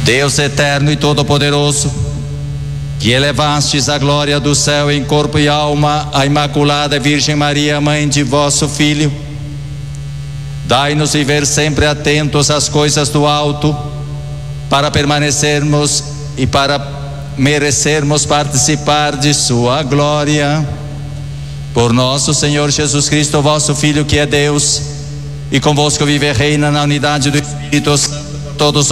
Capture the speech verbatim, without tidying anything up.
Deus eterno e todo-poderoso, que elevastes a glória do céu em corpo e alma a Imaculada Virgem Maria, mãe de vosso Filho, dai-nos viver sempre atentos às coisas do alto, para permanecermos e para merecermos participar de sua glória. Por nosso Senhor Jesus Cristo, vosso Filho, que é Deus, e convosco vive e reina na unidade do Espírito Santo, todos